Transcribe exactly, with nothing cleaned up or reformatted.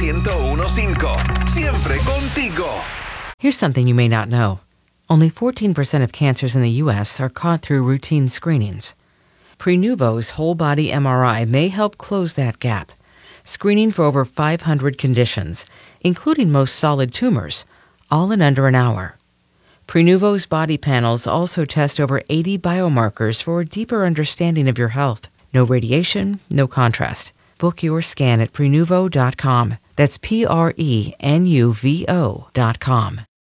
ciento uno punto cinco. Siempre contigo. Here's something you may not know. Only fourteen percent of cancers in the U S are caught through routine screenings. Prenuvo's whole-body M R I may help close that gap, screening for over five hundred conditions, including most solid tumors, all in under an hour. Prenuvo's body panels also test over eighty biomarkers for a deeper understanding of your health. No radiation, no contrast. Book your scan at Prenuvo dot com. That's P R E N U V O dot com.